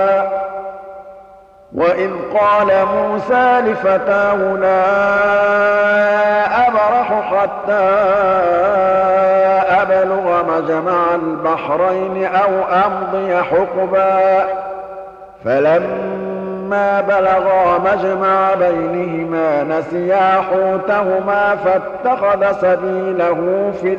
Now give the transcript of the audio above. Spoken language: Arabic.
وإذ قال موسى لفتاه لا أبرح حتى أبلغ مجمع البحرين أو أمضي حقبا فلما بلغا مجمع بينهما نسيا حوتهما فاتخذ سبيله في